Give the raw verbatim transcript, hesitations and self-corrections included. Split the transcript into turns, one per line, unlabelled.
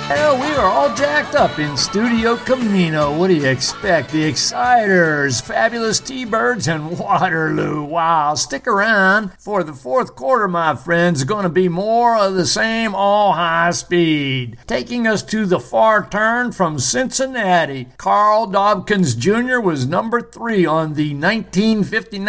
Hell, we are all jacked up in Studio Camino. What do you expect? The Exciters, Fabulous T-Birds, and Waterloo. Wow, stick around for the fourth quarter, my friends. Going to be more of the same, all high speed. Taking us to the far turn from Cincinnati, Carl Dobkins Junior was number three on the nineteen fifty-nine